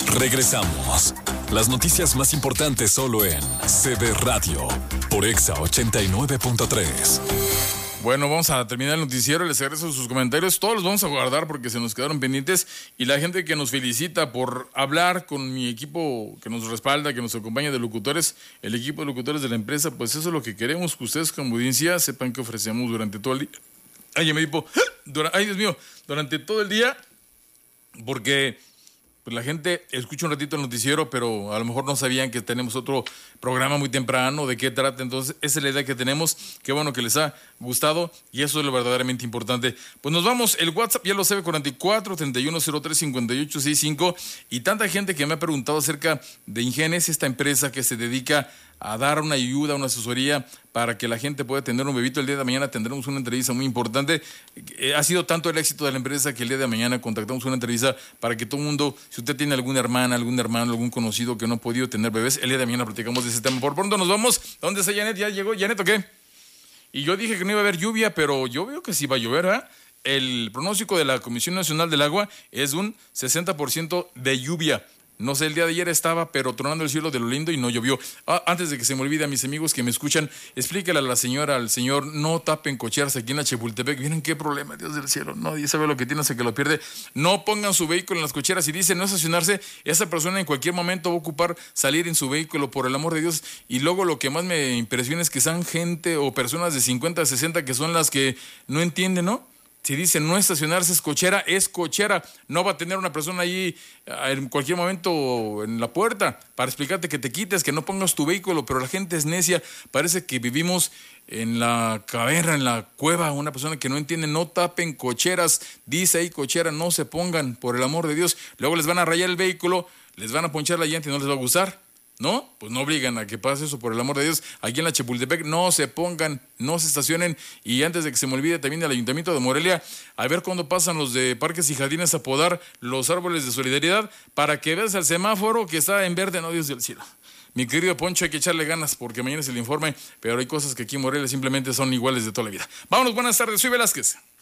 Regresamos. Las noticias más importantes solo en CB Radio, por Exa 89.3. Bueno, vamos a terminar el noticiero. Les agradezco sus comentarios. Todos los vamos a guardar porque se nos quedaron pendientes. Y la gente que nos felicita por hablar con mi equipo que nos respalda, que nos acompaña de locutores, el equipo de locutores de la empresa, pues eso es lo que queremos, que ustedes como audiencia sepan que ofrecemos durante todo el día. Ay, me dijo, ay, Dios mío, durante todo el día, porque pues la gente escucha un ratito el noticiero, pero a lo mejor no sabían que tenemos otro programa muy temprano, de qué trata. Entonces, esa es la idea que tenemos. Qué bueno que les ha gustado y eso es lo verdaderamente importante. Pues nos vamos, el WhatsApp ya lo sabe, 44-3103-5865, y tanta gente que me ha preguntado acerca de Ingenes, esta empresa que se dedica a dar una ayuda, una asesoría para que la gente pueda tener un bebito. El día de mañana tendremos una entrevista muy importante. Ha sido tanto el éxito de la empresa que el día de mañana contactamos una entrevista para que todo el mundo, si usted tiene alguna hermana, algún hermano, algún conocido que no ha podido tener bebés, el día de mañana platicamos de ese tema. Por pronto nos vamos. ¿Dónde está Janet? ¿Ya llegó Janet o qué? Y yo dije que no iba a haber lluvia, pero yo veo que sí va a llover, ¿verdad? El pronóstico de la Comisión Nacional del Agua es un 60% de lluvia. No sé, el día de ayer estaba, pero tronando el cielo de lo lindo y no llovió. Antes de que se me olvide, a mis amigos que me escuchan, explíquele a la señora, al señor, no tapen cocheras aquí en la Chapultepec. Miren qué problema, Dios del cielo. Nadie sabe lo que tiene hasta que lo pierde. No pongan su vehículo en las cocheras. Y dice no estacionarse, esa persona en cualquier momento va a ocupar salir en su vehículo, por el amor de Dios. Y luego lo que más me impresiona es que sean gente o personas de 50, 60 que son las que no entienden, ¿no? Si dicen no estacionarse es cochera. No va a tener una persona ahí en cualquier momento en la puerta para explicarte que te quites, que no pongas tu vehículo, pero la gente es necia. Parece que vivimos en la caverna, en la cueva. Una persona que no entiende, no tapen cocheras. Dice ahí cochera, no se pongan, por el amor de Dios. Luego les van a rayar el vehículo, les van a ponchar la llanta y no les va a gustar. ¿No? Pues no obligan a que pase eso, por el amor de Dios. Aquí en la Chapultepec no se pongan, no se estacionen. Y antes de que se me olvide, también del Ayuntamiento de Morelia, a ver cuándo pasan los de Parques y Jardines a podar los árboles de solidaridad para que veas el semáforo que está en verde, no, Dios del cielo. Mi querido Poncho, hay que echarle ganas porque mañana es el informe, pero hay cosas que aquí en Morelia simplemente son iguales de toda la vida. Vámonos, buenas tardes, soy Velázquez.